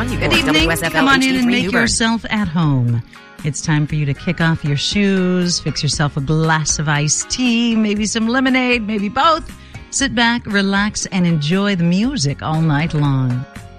101. You Good evening. WSFL Come on in and HD3 make New Bern. yourself at home. It's time for you to kick off your shoes, fix yourself a glass of iced tea, maybe some lemonade, maybe both. Sit back, relax, and enjoy the music all night long.